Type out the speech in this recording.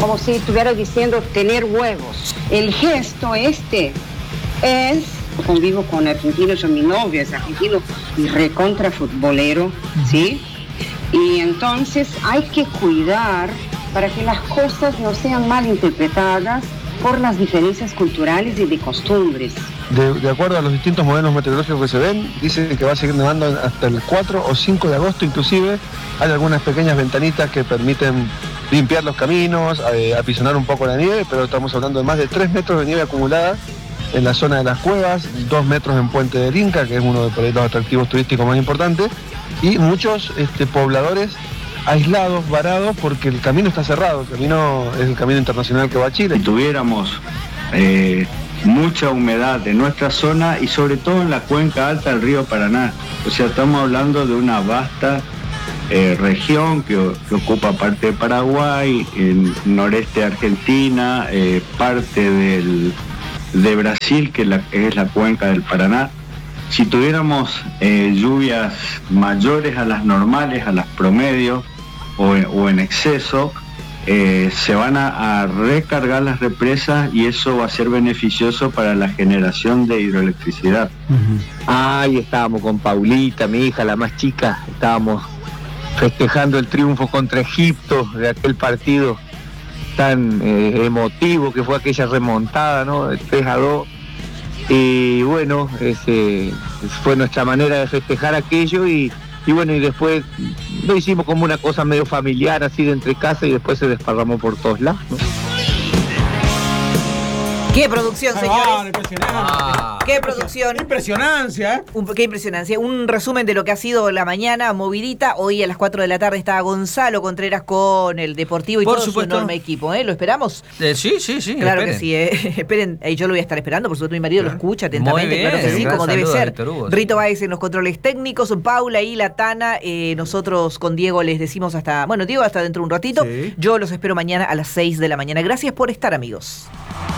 como si estuviera diciendo tener huevos. El gesto es, convivo con argentinos, yo mi novio es argentino y recontra futbolero, ¿sí? Y entonces hay que cuidar para que las cosas no sean mal interpretadas por las diferencias culturales y de costumbres. De acuerdo a los distintos modelos meteorológicos que se ven, dice que va a seguir nevando hasta el 4 o 5 de agosto, inclusive hay algunas pequeñas ventanitas que permiten limpiar los caminos, apisonar un poco la nieve, pero estamos hablando de más de 3 metros de nieve acumulada en la zona de las cuevas, 2 metros en Puente del Inca, que es uno de los atractivos turísticos más importantes, y muchos pobladores aislados, varados, porque el camino está cerrado. El camino es el camino internacional que va a Chile. Si tuviéramos mucha humedad en nuestra zona y sobre todo en la cuenca alta del río Paraná, o sea, estamos hablando de una vasta región que ocupa parte de Paraguay, el noreste de Argentina, parte de Brasil, que es la cuenca del Paraná. Si tuviéramos lluvias mayores a las normales, a las promedios o en exceso, se van a recargar las represas y eso va a ser beneficioso para la generación de hidroelectricidad. Ahí estábamos con Paulita, mi hija, la más chica, estábamos festejando el triunfo contra Egipto de aquel partido tan emotivo que fue aquella remontada, ¿no? El 3-2. Y bueno, fue nuestra manera de festejar aquello y bueno, y después lo hicimos como una cosa medio familiar, así de entre casa, y después se desparramó por todos lados, ¿no? ¡Qué producción, señores! Impresionante. ¡Qué producción! Impresionancia, ¿eh? ¡Qué impresionancia! Un resumen de lo que ha sido la mañana movidita. Hoy a las 4 de la tarde está Gonzalo Contreras con el Deportivo y por todo supuesto. su enorme equipo, ¿eh? ¿Lo esperamos? Sí. Claro esperen. que sí, esperen. Yo lo voy a estar esperando, por supuesto mi marido lo escucha atentamente, Muy bien, claro que sí, un gran como debe saludo a ser. Víctor Hugo, Rito Báez en los controles técnicos, Paula y la Tana, nosotros con Diego les decimos Diego hasta dentro de un ratito. Sí. Yo los espero mañana a las 6 de la mañana. Gracias por estar, amigos.